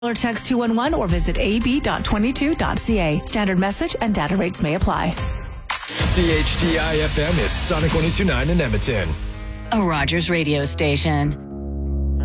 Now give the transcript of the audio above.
Or text 211 or visit ab.22.ca. Standard message and data rates may apply. CHDI FM is Sonic 102.9 in Edmonton. A Rogers radio station.